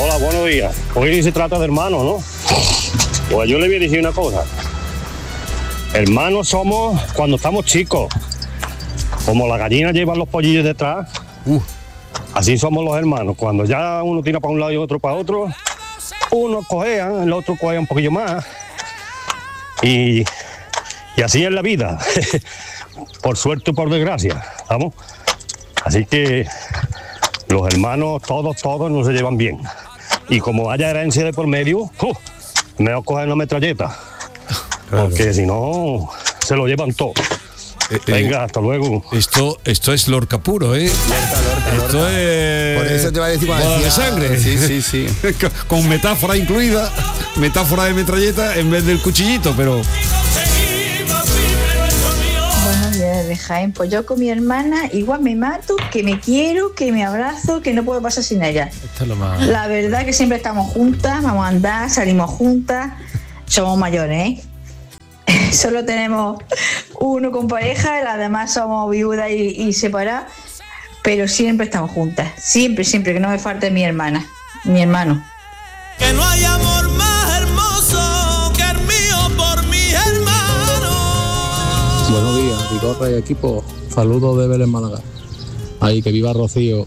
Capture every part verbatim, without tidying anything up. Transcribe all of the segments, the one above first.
Hola, buenos días. Hoy se trata de hermanos, ¿no? Pues yo le voy a decir una cosa. Hermanos somos cuando estamos chicos. Como las gallinas llevan los pollillos detrás, uh. así somos los hermanos. Cuando ya uno tira para un lado y otro para otro, uno cojea, el otro cojea un poquillo más. Y, y así es la vida. Por suerte o por desgracia, ¿vamos? Así que los hermanos, todos, todos no se llevan bien. Y como haya herencia de por medio, uh, mejor coger una metralleta. Claro. Porque si no, se lo llevan todo. Eh, Venga, eh, hasta luego. Esto, esto es Lorca puro, ¿eh? Lorca, Lorca, esto Lorca. es... Por eso te va a decir cuando decía, de sangre. Sí, sí, sí. Con metáfora incluida, metáfora de metralleta en vez del cuchillito, pero... Buenos días, de Jaén. Pues yo con mi hermana igual me mato, que me quiero, que me abrazo, que no puedo pasar sin ella. Esto es lo más... La verdad que siempre estamos juntas, vamos a andar, salimos juntas. Somos mayores, ¿eh? Solo tenemos uno con pareja, las demás somos viudas y, y separadas, pero siempre estamos juntas, siempre, siempre, que no me falte mi hermana, mi hermano. Que no hay amor más hermoso que el mío por mis hermanos. Buenos días, Vigorra y equipo, saludos de Vélez Málaga. Ahí, que viva Rocío.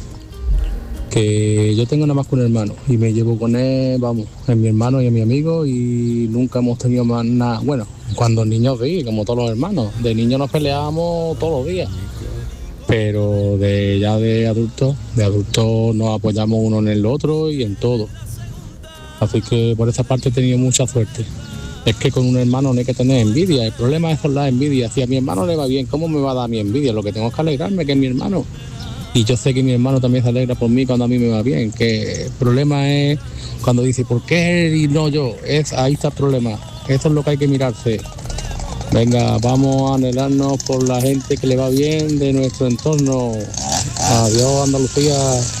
Que yo tengo nada más que un hermano y me llevo con él, vamos, es mi hermano y es mi amigo y nunca hemos tenido más nada. Bueno, cuando niños sí, como todos los hermanos, de niños nos peleábamos todos los días, pero de ya de adultos, de adultos nos apoyamos uno en el otro y en todo. Así que por esa parte he tenido mucha suerte. Es que con un hermano no hay que tener envidia, el problema es con la envidia. Si a mi hermano le va bien, ¿cómo me va a dar mi envidia? Lo que tengo es que alegrarme, que es mi hermano. Y yo sé que mi hermano también se alegra por mí cuando a mí me va bien, que el problema es cuando dice, ¿por qué él y no yo? Es, ahí está el problema, eso es lo que hay que mirarse. Venga, vamos a anhelarnos por la gente que le va bien de nuestro entorno. Adiós, Andalucía.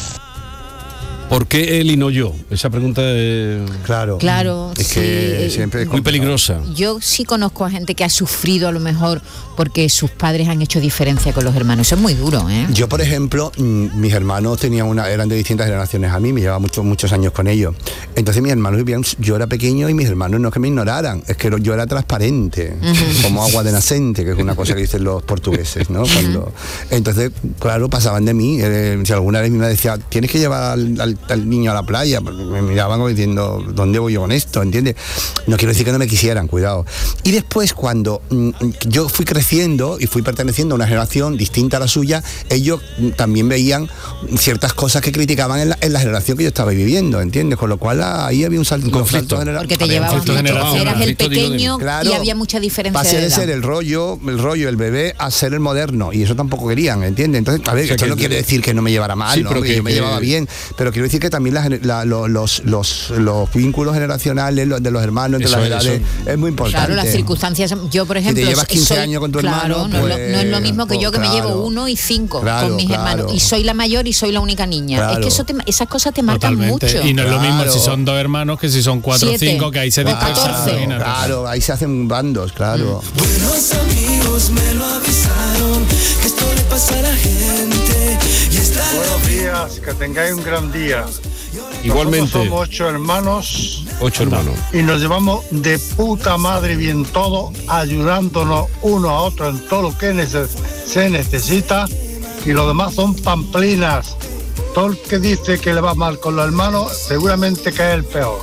¿Por qué él y no yo? Esa pregunta es... Claro. Claro, es sí, que siempre es muy peligrosa. Yo sí conozco a gente que ha sufrido a lo mejor porque sus padres han hecho diferencia con los hermanos. Eso es muy duro, ¿eh? Yo, por ejemplo, mis hermanos tenían una, eran de distintas generaciones a mí, me llevaba muchos muchos años con ellos. Entonces mis hermanos vivían, yo era pequeño y mis hermanos no es que me ignoraran, es que yo era transparente, uh-huh. como agua de nacente, que es una cosa que dicen los portugueses, ¿no? Cuando, entonces, claro, pasaban de mí. Eh, si alguna vez mi madre decía, tienes que llevar al, al, al niño a la playa, me miraban como diciendo, ¿dónde voy yo con esto? ¿Entiendes? No quiero decir que no me quisieran, cuidado. Y después, cuando mm, yo fui creciendo y fui perteneciendo a una generación distinta a la suya, ellos también veían ciertas cosas que criticaban en la, en la generación que yo estaba viviendo, ¿entiendes? Con lo cual ahí había un salto, un conflicto general. Porque te llevaban mucho, eras el pequeño claro, y había mucha diferencia pasé de de edad. ser el rollo, el rollo, el bebé, a ser el moderno, y eso tampoco querían, ¿entiendes? Entonces, a ver, o sea, esto no quiere decir que no me llevara mal, sí, ¿no? Porque yo me que... llevaba bien, pero quiero decir que también la, la, los, los, los, los vínculos generacionales de los hermanos entre eso, las edades eso. Es muy importante. Claro, las circunstancias, yo por ejemplo... Si te llevas quince soy, años con tu claro, hermano, no, pues, no es lo mismo que pues, yo que claro, me llevo uno y cinco claro, con mis claro. hermanos, y soy la mayor y soy la única niña. Claro. Es que eso te, esas cosas te marcan totalmente. Mucho. Y no es claro. lo mismo si son dos hermanos que si son cuatro o cinco, que ahí se dispersan. Claro, claro, ahí se hacen bandos, claro. Mm. Buenos amigos me lo avisaron, que esto le pasa a la gente. Y está buenos días, que tengáis un gran día. Igualmente. Nosotros somos ocho hermanos. Ocho hermanos. Y nos llevamos de puta madre bien todo, ayudándonos uno a otro en todo lo que neces- se necesita. Y los demás son pamplinas. Todo el que dice que le va mal con los hermanos, seguramente que es el peor.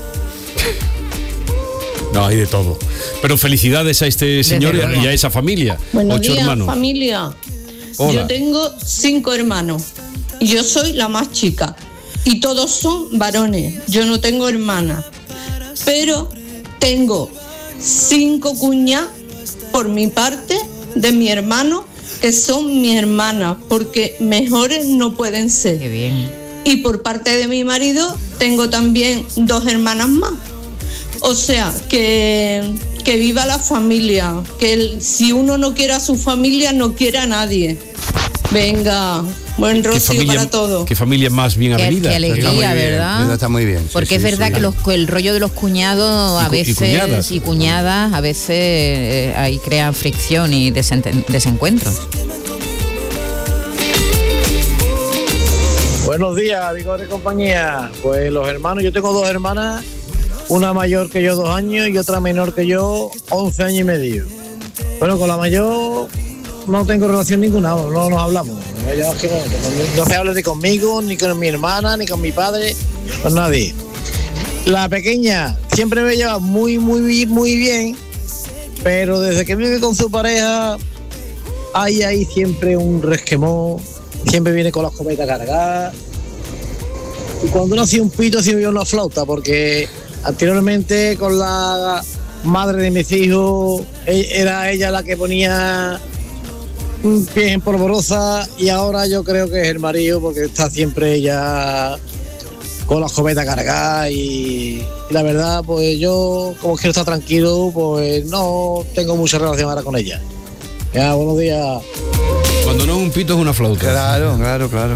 No, hay de todo. Pero felicidades a este señor y a esa familia. Buenos Ocho días, hermanos. Familia. Hola. Yo tengo cinco hermanos. Y yo soy la más chica. Y todos son varones. Yo no tengo hermana. Pero tengo cinco cuñas por mi parte de mi hermano, que son mis hermanas, porque mejores no pueden ser. Qué bien. Y por parte de mi marido tengo también dos hermanas más. O sea, que, que viva la familia, que el, si uno no quiere a su familia, no quiere a nadie. Venga, buen rocío familia, para todos. Qué familia más bien qué, avenida. Qué alegría, está ¿verdad? Está muy bien. Porque sí, es sí, verdad sí. que los, el rollo de los cuñados a y, veces y cuñadas, y cuñadas a veces eh, ahí crean fricción y desenten- desencuentros. Buenos días, Vigor y compañía. Pues los hermanos, yo tengo dos hermanas, una mayor que yo dos años y otra menor que yo once años y medio. Bueno, con la mayor no tengo relación ninguna, no nos hablamos. Ella es que no, no se habla ni conmigo, ni con mi hermana, ni con mi padre, con nadie. La pequeña siempre me lleva muy, muy, muy bien, pero desde que vive con su pareja hay ahí siempre un resquemón, siempre viene con la escopeta cargada. Y cuando uno hacía un pito, hacía una flauta, porque anteriormente con la madre de mis hijos era ella la que ponía un pie en polvorosa, y ahora yo creo que es el marido, porque está siempre ella con la escopeta cargada, y la verdad pues yo, como quiero estar tranquilo, pues no tengo mucha relación ahora con ella. Ya, buenos días. Cuando no es un pito es una flauta. Claro, claro, claro.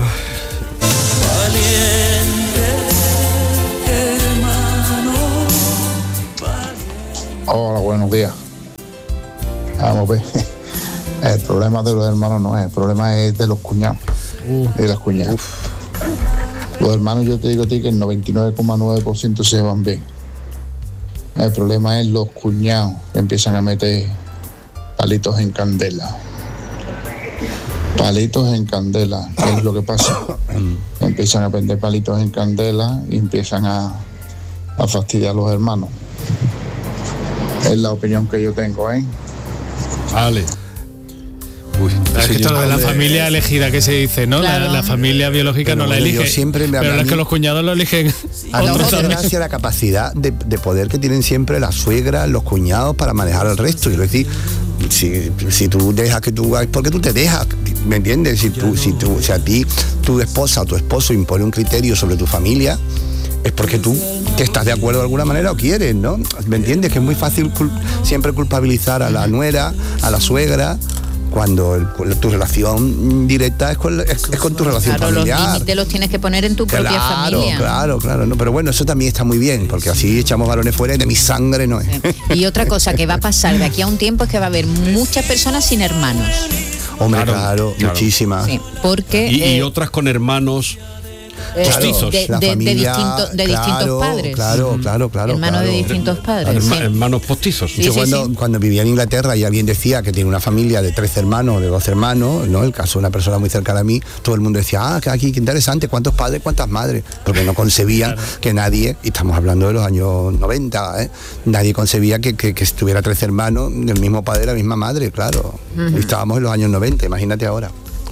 Hola, buenos días. Vamos a ver. El problema de los hermanos no es, el problema es de los cuñados. Uh, de las cuñadas. Uf. Los hermanos, yo te digo a ti que el noventa y nueve coma nueve por ciento se van bien. El problema es los cuñados que empiezan a meter palitos en candela. Palitos en candela, ¿qué es lo que pasa? Empiezan a vender palitos en candela y empiezan a, a fastidiar a los hermanos. Es la opinión que yo tengo, ¿eh? Vale. Uy, es que esto de la familia elegida que se dice, ¿no? Claro. La, la familia biológica pero no la elige. Siempre me pero es que los cuñados lo eligen. A mí me gracia la capacidad de, de poder que tienen siempre las suegras, los cuñados para manejar al resto. Quiero decir, si, si tú dejas que tú, porque tú te dejas, ¿me entiendes? Si tú, si tú, si a ti tu esposa o tu esposo impone un criterio sobre tu familia, es porque tú que estás de acuerdo de alguna manera o quieres, ¿no? ¿Me entiendes? Que es muy fácil cul- siempre culpabilizar a la nuera, a la suegra, cuando el, tu relación directa es con, es, es con tu relación claro, familiar. Los límites los tienes que poner en tu claro, propia familia. Claro, claro, no, pero bueno, eso también está muy bien, porque así echamos varones fuera y de mi sangre no es. Y otra cosa que va a pasar de aquí a un tiempo es que va a haber muchas personas sin hermanos. Hombre, claro, claro, claro. muchísimas. Sí, porque... Y, eh, y otras con hermanos... postizos. De, de, familia, de, distinto, de claro, distintos padres. Claro, claro, claro. Hermanos claro. de distintos padres. Herma, sí. Hermanos postizos. Sí, sí, Yo sí, cuando, sí. cuando vivía en Inglaterra y alguien decía que tiene una familia de tres hermanos, de dos hermanos, ¿no? El caso de una persona muy cercana a mí, todo el mundo decía, ah, que aquí, qué interesante, ¿cuántos padres, cuántas madres? Porque no concebían claro. que nadie, y estamos hablando de los años noventa, ¿eh? Nadie concebía que, que, que estuviera tres hermanos del mismo padre, la misma madre, claro. Uh-huh. Y estábamos en los años noventa, imagínate ahora.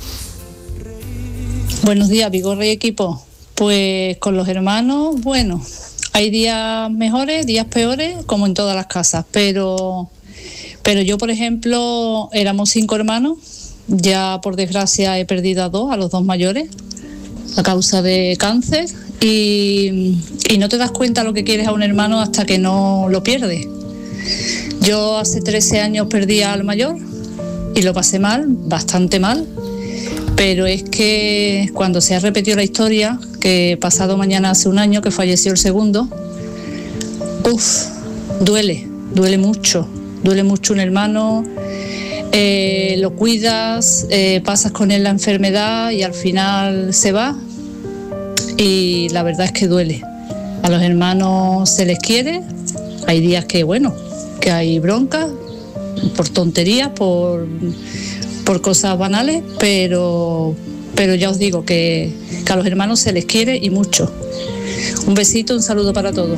Buenos días, Vigorra y equipo. Pues con los hermanos, bueno, hay días mejores, días peores, como en todas las casas, pero, pero yo, por ejemplo, éramos cinco hermanos, ya por desgracia he perdido a dos, a los dos mayores, a causa de cáncer, y, y no te das cuenta lo que quieres a un hermano hasta que no lo pierdes. Yo hace trece años perdí al mayor y lo pasé mal, bastante mal. Pero es que cuando se ha repetido la historia, que pasado mañana hace un año que falleció el segundo, uff, duele, duele mucho, duele mucho un hermano, eh, lo cuidas, eh, pasas con él la enfermedad y al final se va, y la verdad es que duele. A los hermanos se les quiere, hay días que, bueno, que hay bronca, por tonterías, por... por cosas banales, pero, pero ya os digo que, que a los hermanos se les quiere y mucho. Un besito, un saludo para todos.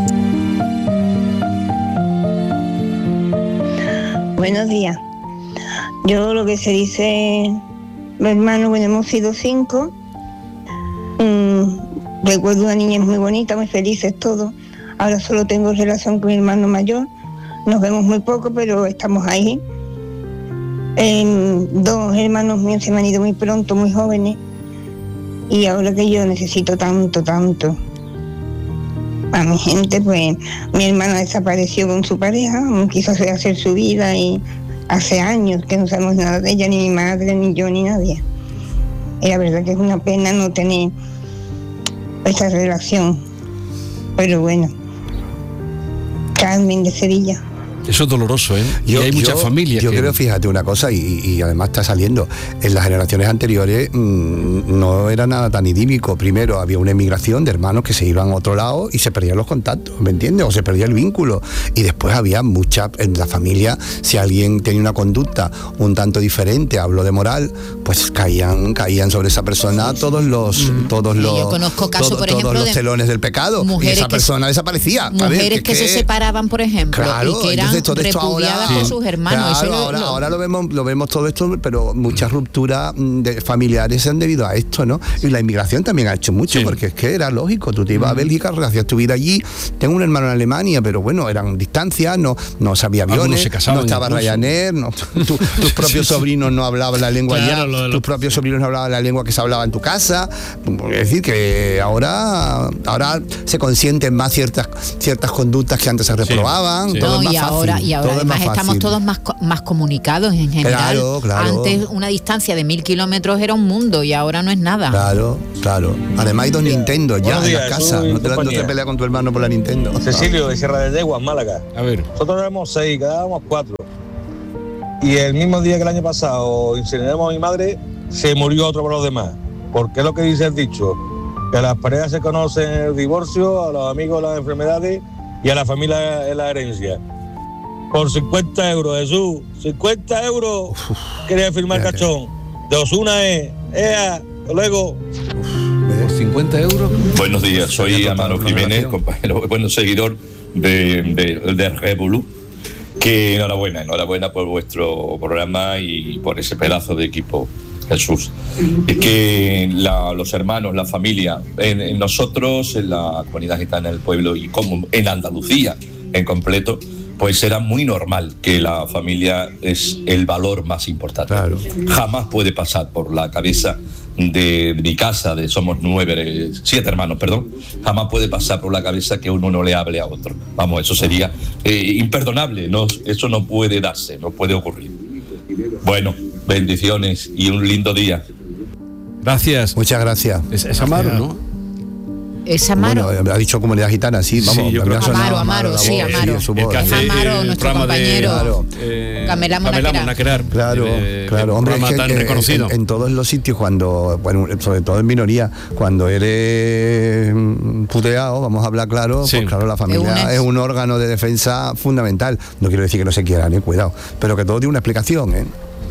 Buenos días. Yo lo que se dice, los hermanos, bueno, hemos sido cinco. Mm, recuerdo una niña muy bonita, muy felices todos. Ahora solo tengo relación con mi hermano mayor. Nos vemos muy poco, pero estamos ahí. Eh, dos hermanos míos se me han ido muy pronto, muy jóvenes, y ahora que yo necesito tanto, tanto a mi gente, pues mi hermana desapareció con su pareja, quiso hacer su vida y hace años que no sabemos nada de ella, ni mi madre, ni yo, ni nadie. Y la verdad que es una pena no tener esa relación, pero bueno. Carmen de Sevilla. Eso es doloroso, ¿eh? Yo, y hay muchas yo, familias. Yo que... creo, fíjate una cosa, y, y además está saliendo, en las generaciones anteriores mmm, no era nada tan idílico. Primero había una emigración de hermanos que se iban a otro lado y se perdían los contactos, ¿me entiendes? O se perdía el vínculo. Y después había mucha, en la familia, si alguien tenía una conducta un tanto diferente, hablo de moral, pues caían, caían sobre esa persona todos los, mm. todos los, yo conozco casos, todo, por todos ejemplo, los de telones del pecado. Y esa persona se, desaparecía. Mujeres ver, que, que, que se separaban, por ejemplo, claro, y que eran repudiadas ahora, por sí. sus hermanos. Claro, Eso ahora, lo, lo... ahora lo vemos, lo vemos todo esto, pero muchas rupturas de familiares se han debido a esto, ¿no? Y la inmigración también ha hecho mucho, sí. porque es que era lógico, tú te ibas mm. a Bélgica, hacías tu vida allí. Tengo un hermano en Alemania, pero bueno, eran distancias, no, no sabía aviones, se casaban, no estaba incluso. Ryanair, no, tu, tus propios sí, sobrinos sí. no hablaban la lengua claro, ya, lo, lo... tus propios sobrinos no hablaban la lengua que se hablaba en tu casa. Es decir, que ahora, ahora se consienten más ciertas, ciertas conductas que antes se reprobaban. Sí, sí. Todo no, es más y fácil, ahora, y ahora además estamos todos más, más comunicados en general. Claro, claro. Antes una distancia de mil kilómetros era un mundo y ahora no es nada. Claro, claro. Además hay dos Nintendo ya días, en la casa. No te, no te peleas con tu hermano por la Nintendo. Cecilio, de Sierra de Yeguas, Málaga. A ver. Nosotros éramos seis, quedábamos cuatro. Y el mismo día que el año pasado incineramos a mi madre, se murió otro por los demás. Porque es lo que dice el dicho, que a las parejas se conocen el divorcio, a los amigos las enfermedades y a la familia la herencia. Por cincuenta euros, Jesús, cincuenta euros, uf, quería firmar ya, cachón. Ya. De Osuna es, ea, luego. Uf, cincuenta euros. Buenos días, soy Amaro Jiménez, compañero, bueno, seguidor de, de, de Revolu. Que enhorabuena, enhorabuena por vuestro programa y por ese pedazo de equipo, Jesús. Es que la, los hermanos, la familia, en, en nosotros, en la comunidad gitana del pueblo y como en Andalucía en completo, pues era muy normal que la familia es el valor más importante. Claro. Jamás puede pasar por la cabeza de mi casa, de somos nueve, siete hermanos, perdón, jamás puede pasar por la cabeza que uno no le hable a otro. Vamos, eso sería eh, imperdonable, no, eso no puede darse, no puede ocurrir. Bueno, bendiciones y un lindo día. Gracias. Muchas gracias. Es, es Amaro, ¿no? Es Amaro. Bueno, ha dicho comunidad gitana, sí, vamos. Sí, yo creo que Amaro, Amaro, Amaro, sí, Amaro. Sí, el café, es Amaro, el nuestro compañero. De, claro, eh, Gamela Monaquerar. Claro, eh, claro, hombre, es que, tan que, reconocido. En, en todos los sitios, cuando, bueno, sobre todo en minoría, cuando eres puteado, vamos a hablar claro, sí. pues claro, la familia es un órgano de defensa fundamental. No quiero decir que no se quieran, eh, cuidado, pero que todo tiene una explicación, ¿eh?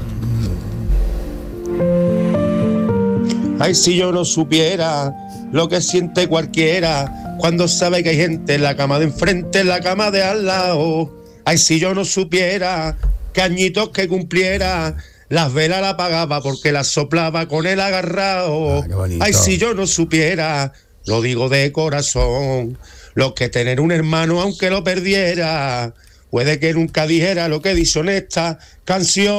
Ay, si yo no supiera lo que siente cualquiera cuando sabe que hay gente en la cama de enfrente, en la cama de al lado. Ay, si yo no supiera que añitos que cumpliera, las velas la apagaba porque las soplaba con el agarrado. Ah, ay, si yo no supiera, lo digo de corazón, lo que tener un hermano aunque lo perdiera. Puede que nunca dijera lo que dice en esta canción.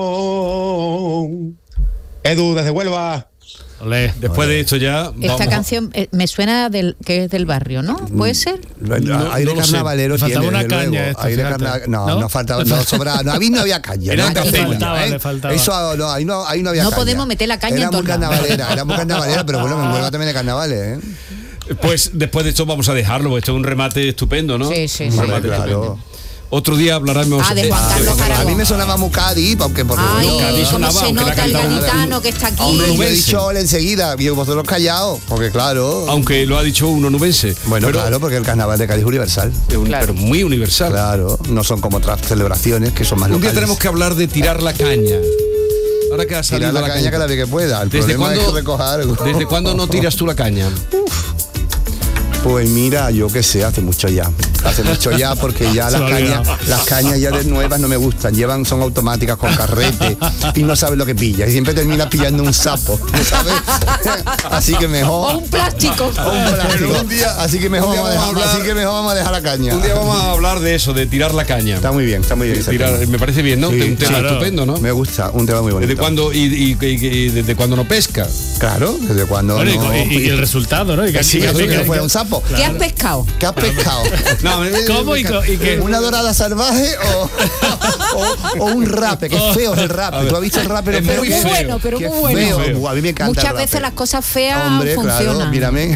Edu, desde Huelva. Olé, después Olé. de esto ya esta vamos canción eh, me suena del que es del barrio, ¿no? ¿Puede ser? No, no, aire no carnavalero tiene, faltaba una caña esto, aire carna... no, no, no faltaba, no sobraba, no, a mí no había caña. Era no, café, no, faltaba, ¿eh? le faltaba. Eso no, ahí no, ahí no había no caña. No podemos meter la caña era en todo. Muy carnavalera, era muy carnavalera, pero bueno, en Huelva también hay carnavales, ¿eh? Pues después de esto vamos a dejarlo, porque esto es un remate estupendo, ¿no? Sí, sí, un sí. remate claro. Estupendo. Otro día hablaremos ah, de Juan Carlos a mí me sonaba muy Cádiz, aunque por Ay, no, Cádiz sonaba, se aunque nota el gaditano que está aquí. Hombre, yo he dicho él enseguida, y vosotros callados, porque claro. Aunque lo ha dicho un onubense. Bueno, pero, claro, porque el carnaval de Cádiz es universal. Es un, claro. Pero muy universal. Claro, no son como otras celebraciones que son más un locales. Un día tenemos que hablar de tirar la caña. Ahora que ha salido tirar la, la caña, caña cada vez que pueda. El ¿Desde problema cuándo, es que recoja algo. ¿Desde cuándo no tiras tú la caña? Uf. Pues mira, yo qué sé, hace mucho ya. Hace mucho ya porque ya las cañas, las cañas ya de nuevas no me gustan. Llevan, son automáticas con carrete y no sabes lo que pilla. Y siempre terminas pillando un sapo, ¿sabes? Así que mejor. O un plástico. O un plástico. Un día, así que mejor vamos a dejar, hablar, así que mejor vamos a dejar la caña. Un día vamos a hablar de eso, de tirar la caña. Está muy bien, está muy bien. Tirar, me parece bien, ¿no? Sí, un tema claro. estupendo, ¿no? Me gusta, un tema muy bonito. ¿Desde cuándo y, y, y, y desde cuándo no pesca? Claro, desde cuándo bueno, no. Y, y, y el resultado, ¿no? Y que sí, que, que, que fuera un sapo. ¿Qué has pescado? ¿Qué has pescado? No, No, me, me, ¿Cómo? me, ¿Y, co- y qué? ¿Una dorada salvaje o, o, o un rape? Que es feo es el rape. ¿Tú has visto el rape? Es Feo muy que es? feo. Bueno, pero Qué muy bueno. feo. Muy feo. A mí me encanta Muchas el rape. veces las cosas feas Hombre, funcionan. claro, mírame.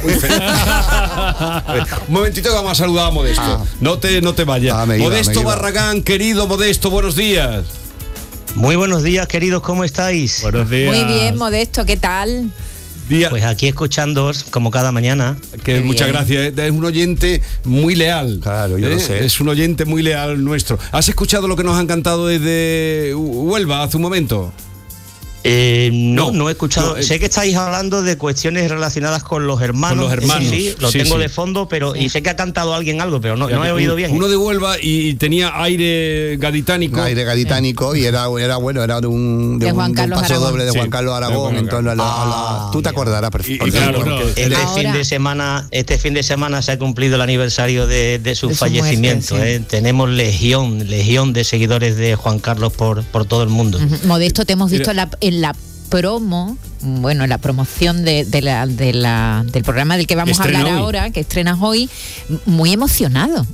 Un momentito que vamos a saludar a Modesto. Ah. No te, no te vayas. Ah, me iba, Modesto me iba. Barragán, querido Modesto, buenos días. Muy buenos días, queridos, ¿cómo estáis? Buenos días. Muy bien, Modesto, ¿qué tal? Día, Pues aquí escuchándoos como cada mañana. que Qué muchas bien. gracias. Es un oyente muy leal. Claro, yo ¿Eh? lo sé. Es un oyente muy leal nuestro. ¿Has escuchado lo que nos han cantado desde Huelva hace un momento? Eh, no, No, no, he escuchado. no, eh. Sé que estáis hablando de cuestiones relacionadas con los hermanos. Con los hermanos, Sí, sí, lo sí, tengo sí. de fondo, pero y sé que ha cantado alguien algo, pero no, no he oído bien. Uno de Huelva y tenía aire gaditánico. Aire gaditánico y era, era bueno, era de un, de De un, Juan de un Carlos paso Aragón. doble de Sí, Juan Carlos de Aragón Juan en torno a la, a la- Ah, tú te bien. acordarás Y- y perfectamente. claro, no. Este Ahora- fin de semana, este fin de semana se ha conocido el aniversario de, de su De su fallecimiento. muerte, sí. ¿eh? Tenemos legión, legión de seguidores de Juan Carlos por, por todo el mundo. Ujú. Modesto, te hemos visto en la, en la promo, bueno, en la promoción de, de la, de la, del programa del que vamos Estrena a hablar hoy. ahora, que estrenas hoy, muy emocionado.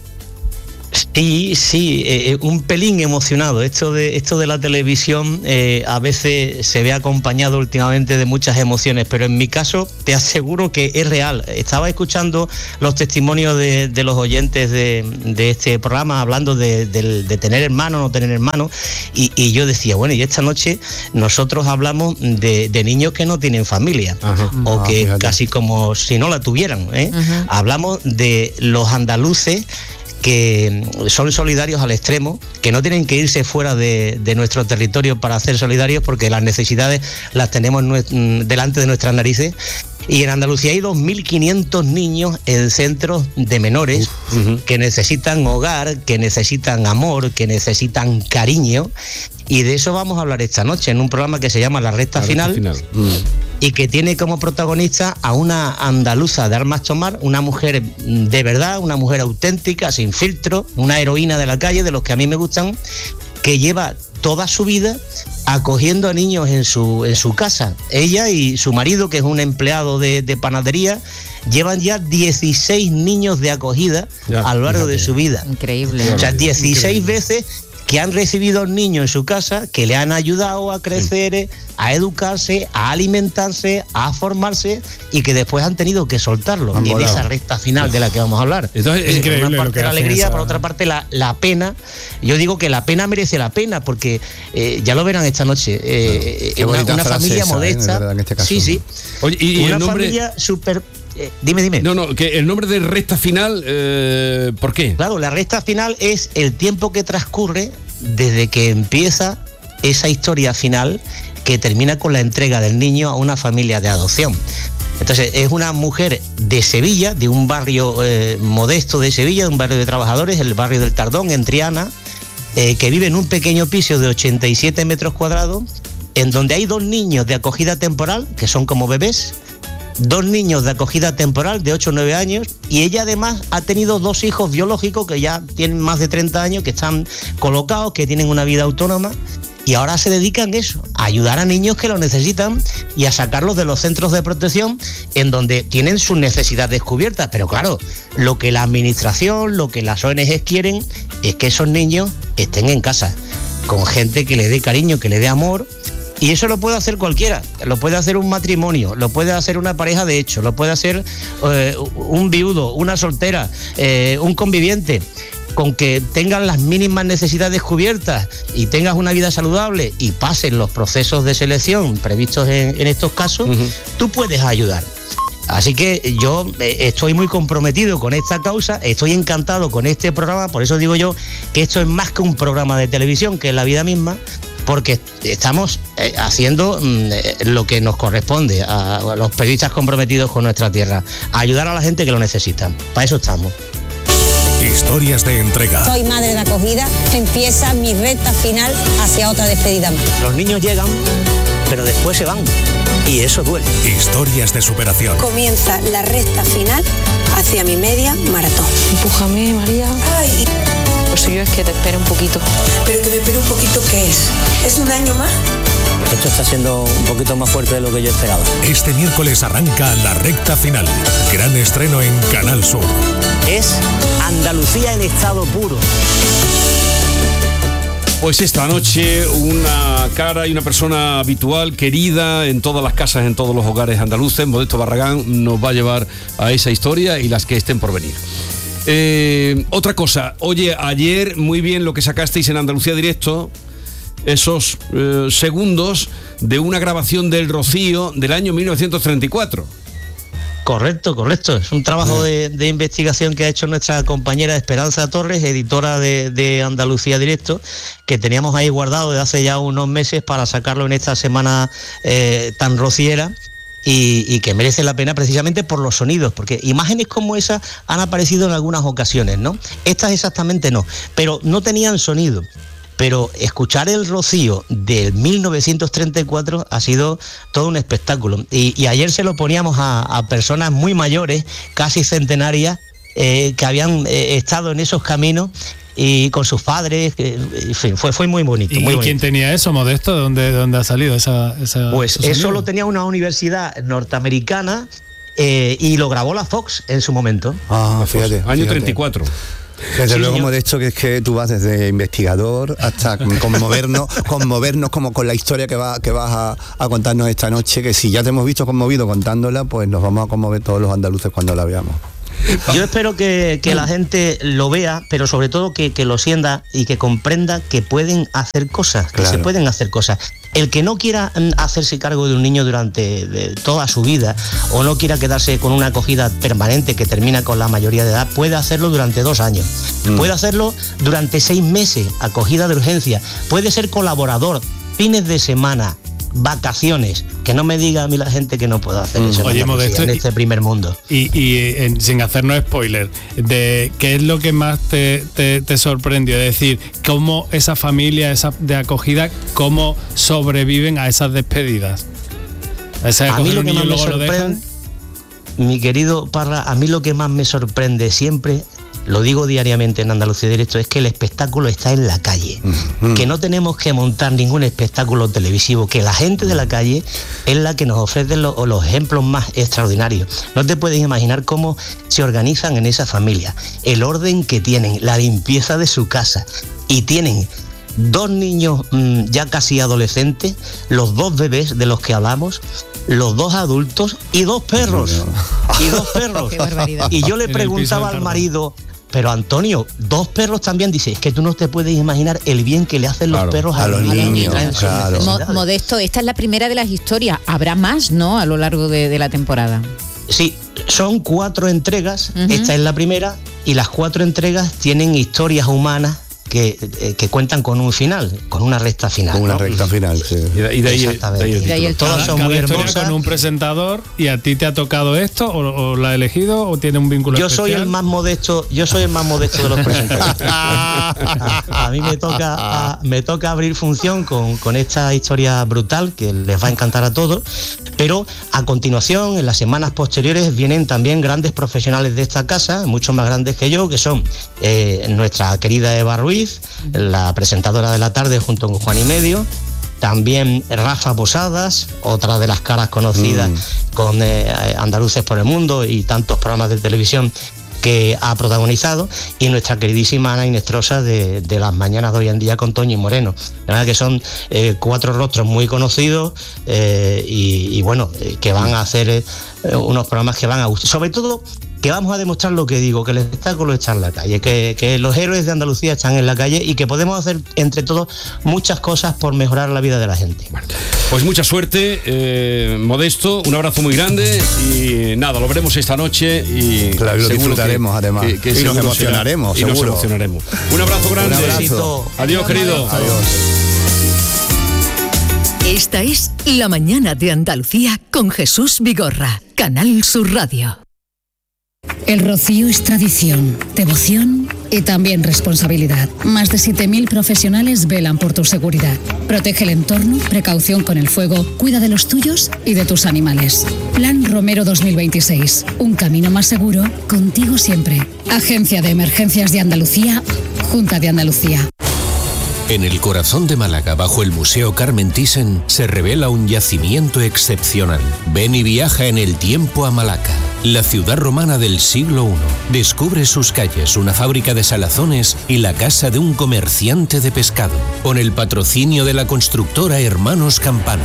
Sí, sí, eh, un pelín emocionado. Esto de esto de la televisión eh, a veces se ve acompañado últimamente de muchas emociones, pero en mi caso te aseguro que es real. Estaba escuchando los testimonios de, de los oyentes de, de este programa hablando de, de- de tener hermanos, no tener hermanos, y, y yo decía, bueno, y esta noche nosotros hablamos de, de niños que no tienen familia, o Ah, que fíjate. casi como si no la tuvieran, ¿eh? Ujú. Hablamos de los andaluces que son solidarios al extremo, que no tienen que irse fuera de, de nuestro territorio para ser solidarios porque las necesidades las tenemos nue- delante de nuestras narices. Y en Andalucía hay dos mil quinientos niños en centros de menores que necesitan hogar, que necesitan amor, que necesitan cariño. Y de eso vamos a hablar esta noche en un programa que se llama La Recta La Final. recta final. Y que tiene como protagonista a una andaluza de armas tomar, una mujer de verdad, una mujer auténtica, sin filtro, una heroína de la calle, de los que a mí me gustan, que lleva toda su vida acogiendo a niños en su, en su casa. Ella y su marido, que es un empleado de, de panadería, llevan ya dieciséis niños de acogida Ya, a lo largo fíjate. de su vida. Increíble. O sea, dieciséis veces que han recibido un niño en su casa, que le han ayudado a crecer, eh, a educarse, a alimentarse, a formarse y que después han tenido que soltarlo. Han Y en volado. esa recta final de la que vamos a hablar. Entonces, es Eh, por increíble una lo parte que la hacen alegría, esa- por otra parte la, la pena. Yo digo que la pena merece la pena porque eh, ya lo verán esta noche. eh, Qué una bonita una frase familia esa, ¿eh? modesta. De verdad, en este caso. Sí, sí. Oye, y, y una el nombre. familia súper. eh, dime, dime. No, no, que el nombre de recta final, eh, ¿por qué? Claro, la recta final es el tiempo que transcurre desde que empieza esa historia final que termina con la entrega del niño a una familia de adopción. Entonces, es una mujer de Sevilla, de un barrio eh, modesto de Sevilla, de un barrio de trabajadores, el barrio del Tardón, en Triana, eh, que vive en un pequeño piso de ochenta y siete metros cuadrados, en donde hay dos niños de acogida temporal, que son como bebés, dos niños de acogida temporal de ocho o nueve años, y ella además ha tenido dos hijos biológicos que ya tienen más de treinta años, que están colocados, que tienen una vida autónoma, y ahora se dedican a eso, a ayudar a niños que lo necesitan y a sacarlos de los centros de protección en donde tienen sus necesidades cubiertas. Pero claro, lo que la administración, lo que las O N Ges quieren es que esos niños estén en casa, con gente que le dé cariño, que le dé amor. Y eso lo puede hacer cualquiera, lo puede hacer un matrimonio, lo puede hacer una pareja de hecho, lo puede hacer eh, un viudo, una soltera, eh, un conviviente. Con que tengan las mínimas necesidades cubiertas y tengas una vida saludable y pasen los procesos de selección previstos en, en estos casos, uh-huh. tú puedes ayudar. Así que yo estoy muy comprometido con esta causa, estoy encantado con este programa, por eso digo yo que esto es más que un programa de televisión, que es la vida misma, porque estamos eh, haciendo eh, lo que nos corresponde a, a los periodistas comprometidos con nuestra tierra, a ayudar a la gente que lo necesita. Para eso estamos. Historias de entrega. Soy madre de acogida, empieza mi recta final hacia otra despedida más. Los niños llegan, pero después se van, y eso duele. Historias de superación. Comienza la recta final hacia mi media maratón. Empújame, María. Ay. Lo suyo es que te espere un poquito. Pero que me espere un poquito, ¿qué es? ¿Es un año más? esto está siendo un poquito más fuerte de lo que yo esperaba. Este miércoles arranca la recta final. Gran estreno en Canal Sur. Es Andalucía en estado puro. Pues esta noche una cara y una persona habitual, querida en todas las casas, en todos los hogares andaluces, Modesto Barragán, nos va a llevar a esa historia y las que estén por venir. Eh, otra cosa, oye, ayer muy bien lo que sacasteis en Andalucía Directo, esos eh, segundos de una grabación del Rocío del año mil novecientos treinta y cuatro. Correcto, correcto. Es un trabajo de, de investigación que ha hecho nuestra compañera Esperanza Torres, editora de, de Andalucía Directo, que teníamos ahí guardado desde hace ya unos meses para sacarlo en esta semana eh, tan rociera. Y, y que merece la pena precisamente por los sonidos, porque imágenes como esa han aparecido en algunas ocasiones, ¿no? Estas exactamente no, pero no tenían sonido. Pero escuchar el Rocío del mil novecientos treinta y cuatro ha sido todo un espectáculo. Y, y ayer se lo poníamos a, a personas muy mayores, casi centenarias, eh, que habían eh, estado en esos caminos y con sus padres, que, en fin, fue, fue muy bonito. ¿Y muy quién bonito. tenía eso, Modesto? ¿De dónde, de dónde ha salido esa, esa Pues ese eso sonido? lo tenía una universidad norteamericana eh, y lo grabó la Fox en su momento. Ah, fíjate. Año fíjate. treinta y cuatro. Desde Sí, luego, señor. Modesto, que es que tú vas desde investigador hasta conmovernos, conmovernos como con la historia que, va, que vas a, a contarnos esta noche, que si ya te hemos visto conmovido contándola, pues nos vamos a conmover todos los andaluces cuando la veamos. Yo espero que, que la gente lo vea, pero sobre todo que, que lo sienta y que comprenda que pueden hacer cosas, que Claro. se pueden hacer cosas. El que no quiera mm, hacerse cargo de un niño durante de toda su vida o no quiera quedarse con una acogida permanente que termina con la mayoría de edad, puede hacerlo durante dos años. Mm. Puede hacerlo durante seis meses, acogida de urgencia. Puede ser colaborador, fines de semana, vacaciones. Que no me diga a mí la gente que no puedo hacer Mm. eso en Oye, Andalucía, Modesto, en y- este primer mundo. Y, y en- sin hacernos spoiler, de qué es lo que más te, te, te sorprendió, es decir, cómo esa familia esa de acogida, cómo sobreviven a esas despedidas. A esa de A mí coger lo un que niño más y me luego lo dejan. sorprende, mi querido Parra, a mí lo que más me sorprende siempre, lo digo diariamente en Andalucía Directo, es que el espectáculo está en la calle, que no tenemos que montar ningún espectáculo televisivo, que la gente de la calle es la que nos ofrece lo- los ejemplos más extraordinarios. No te puedes imaginar cómo se organizan en esa familia, el orden que tienen, la limpieza de su casa, y tienen dos niños mmm, ya casi adolescentes, los dos bebés de los que hablamos, los dos adultos y dos perros. Y dos perros. Qué barbaridad. Y yo le En el preguntaba piso del al Tardón. marido, pero Antonio, dos perros también, dice, es que tú no te puedes imaginar el bien que le hacen los Claro, perros a, a los los niños. que niños, traen sus claro. Mo- necesidades. Modesto, esta es la primera de las historias. Habrá más, ¿no? A lo largo de, de la temporada. Sí, son cuatro entregas, Ujú. esta es la primera, y las cuatro entregas tienen historias humanas que, eh, que cuentan con un final, con una recta final. Con una ¿no? recta final, sí. Y de, y de ahí, Exactamente. de ahí el Y de ahí el título. Todas son Cada muy historia hermosas. con un presentador, y a ti te ha tocado esto o, o la ha elegido o tiene un vínculo Yo especial. soy el más modesto, yo soy el más modesto de los presentadores. a, a mí me toca, a- me toca abrir función con, con esta historia brutal que les va a encantar a todos, pero a continuación, en las semanas posteriores, vienen también grandes profesionales de esta casa, mucho más grandes que yo, que son eh, nuestra querida Eva Ruiz, la presentadora de la tarde junto con Juan y Medio, también Rafa Posadas, otra de las caras conocidas Mm. con eh, Andaluces por el Mundo y tantos programas de televisión que ha protagonizado, y nuestra queridísima Ana Inestrosa de, de las mañanas de hoy en día con Toñi Moreno. La verdad que son eh, cuatro rostros muy conocidos eh, y, y bueno, eh, que van a hacer eh, unos programas que van a gustar. Sobre todo que vamos a demostrar lo que digo, que el espectáculo está en la calle, que, que los héroes de Andalucía están en la calle y que podemos hacer entre todos muchas cosas por mejorar la vida de la gente. Pues mucha suerte, eh, Modesto, un abrazo muy grande y nada, lo veremos esta noche y Claro, y lo seguro disfrutaremos, que- además. que- que Y nos seguro emocionaremos, será- y nos seguro. emocionaremos. Un abrazo grande. Un abrazo. Adiós, querido. Adiós. Esta es La Mañana de Andalucía con Jesús Vigorra, Canal Sur Radio. El Rocío es tradición, devoción y también responsabilidad. Más de siete mil profesionales velan por tu seguridad. Protege el entorno, precaución con el fuego, cuida de los tuyos y de tus animales. Plan Romero dos mil veintiséis. Un camino más seguro, contigo siempre. Agencia de Emergencias de Andalucía, Junta de Andalucía. En el corazón de Málaga, bajo el Museo Carmen Thyssen, se revela un yacimiento excepcional. Ven y viaja en el tiempo a Malaca, la ciudad romana del siglo primero. Descubre sus calles, una fábrica de salazones y la casa de un comerciante de pescado, con el patrocinio de la constructora Hermanos Campano.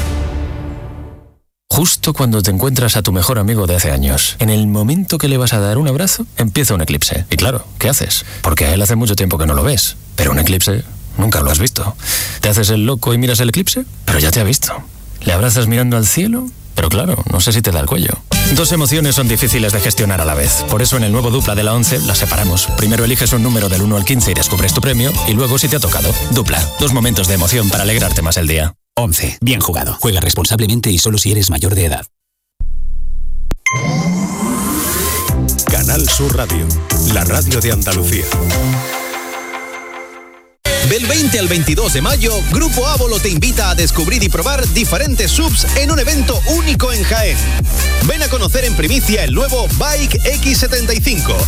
Justo cuando te encuentras a tu mejor amigo de hace años, en el momento que le vas a dar un abrazo, empieza un eclipse. Y claro, ¿qué haces? Porque a él hace mucho tiempo que no lo ves. Pero un eclipse nunca lo has visto. ¿Te haces el loco y miras el eclipse? Pero ya te ha visto. ¿Le abrazas mirando al cielo? Pero claro, no sé si te da el cuello. Dos emociones son difíciles de gestionar a la vez. Por eso en el nuevo Dupla de la once las separamos. Primero eliges un número del uno al quince y descubres tu premio. Y luego si te ha tocado. Dupla. Dos momentos de emoción para alegrarte más el día. once. Bien jugado. Juega responsablemente y solo si eres mayor de edad. Canal Sur Radio. La radio de Andalucía. Del veinte al veintidós de mayo, Grupo Ávolo te invita a descubrir y probar diferentes subs en un evento único en Jaén. Ven a conocer en primicia el nuevo Bike X setenta y cinco,